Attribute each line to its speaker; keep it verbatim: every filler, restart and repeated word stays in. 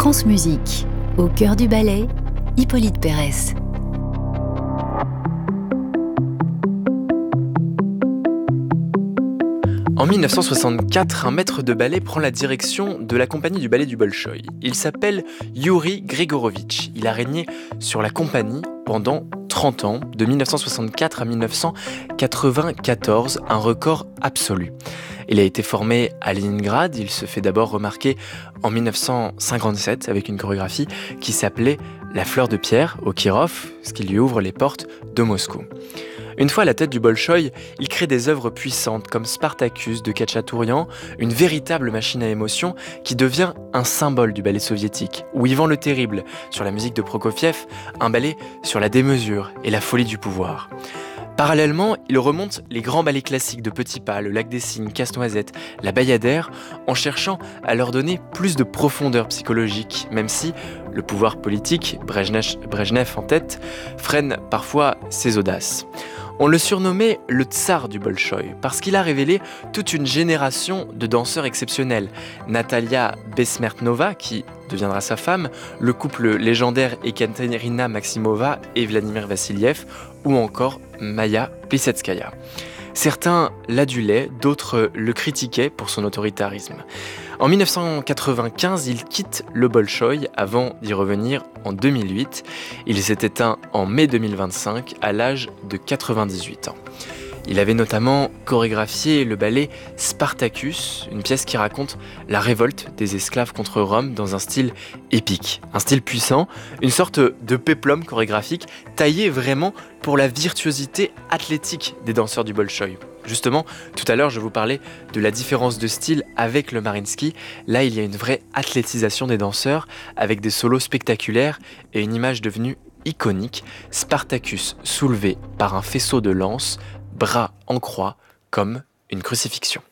Speaker 1: France Musique, au cœur du ballet, Hippolyte Pérès.
Speaker 2: En mille neuf cent soixante-quatre, un maître de ballet prend la direction de la compagnie du ballet du Bolchoï. Il s'appelle Youri Grigorovitch. Il a régné sur la compagnie pendant trente ans, de mille neuf cent soixante-quatre à mille neuf cent quatre-vingt-quatorze, un record absolu. Il a été formé à Leningrad, il se fait d'abord remarquer en mille neuf cent cinquante-sept avec une chorégraphie qui s'appelait La fleur de pierre au Kirov, ce qui lui ouvre les portes de Moscou. Une fois à la tête du Bolchoï, il crée des œuvres puissantes comme Spartacus de Khatchatourian, une véritable machine à émotion qui devient un symbole du ballet soviétique, ou Ivan le Terrible sur la musique de Prokofiev, un ballet sur la démesure et la folie du pouvoir. Parallèlement, il remonte les grands ballets classiques de Petipa, le Lac des Cygnes, Casse-Noisette, la Bayadère, en cherchant à leur donner plus de profondeur psychologique, même si le pouvoir politique, Brejnev, Brejnev en tête, freine parfois ses audaces. On le surnommait le tsar du Bolchoï parce qu'il a révélé toute une génération de danseurs exceptionnels. Natalia Besmertnova, qui deviendra sa femme, le couple légendaire Ekaterina Maximova et Vladimir Vassiliev, ou encore Maya Plisetskaya. Certains l'adulaient, d'autres le critiquaient pour son autoritarisme. En mille neuf cent quatre-vingt-quinze, il quitte le Bolchoï avant d'y revenir en deux mille huit. Il s'est éteint en mai deux mille vingt-cinq à l'âge de quatre-vingt-dix-huit ans. Il avait notamment chorégraphié le ballet Spartacus, une pièce qui raconte la révolte des esclaves contre Rome dans un style épique, un style puissant, une sorte de péplum chorégraphique taillé vraiment pour la virtuosité athlétique des danseurs du Bolchoï. Justement, tout à l'heure, je vous parlais de la différence de style avec le Mariinsky. Là, il y a une vraie athlétisation des danseurs avec des solos spectaculaires et une image devenue iconique, Spartacus soulevé par un faisceau de lance, bras en croix comme une crucifixion.